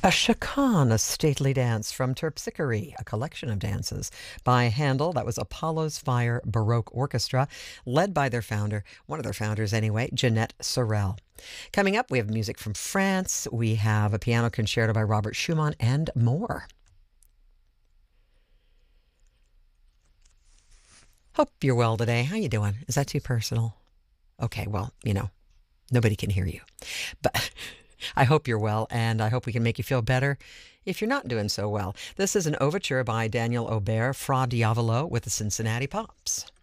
A chacan, a stately dance from Terpsichore, a collection of dances by Handel. That was Apollo's Fire Baroque Orchestra, led by their founder, one of their founders anyway, Jeanette Sorel. Coming up, we have music from France. We have a piano concerto by Robert Schumann and more. Hope you're well today. How you doing? Is that too personal? Okay, well, nobody can hear you. But I hope you're well, and I hope we can make you feel better if you're not doing so well. This is an overture by Daniel Aubert, Fra Diavolo, with the Cincinnati Pops.